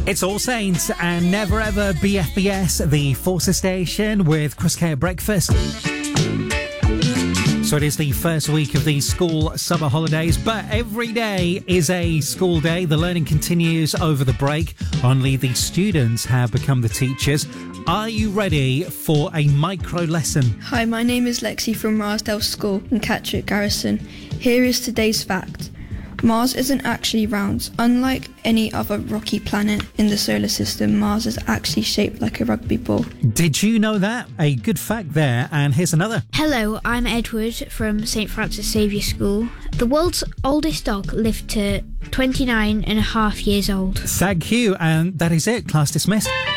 It's All Saints and Never Ever BFBS, the Forces Station with Chris Kay at breakfast. So it is the first week of the school summer holidays, but every day is a school day. The learning continues over the break. Only the students have become the teachers. Are you ready for a micro lesson? Hi, my name is Lexi from Marsdale School in Catterick Garrison. Here is today's fact. Mars isn't actually round. Unlike any other rocky planet in the solar system, Mars is actually shaped like a rugby ball. Did you know that? A good fact there, and here's another. Hello, I'm Edward from St Francis Xavier School. The world's oldest dog lived to 29 and a half years old. Thank you, and that is it. Class dismissed.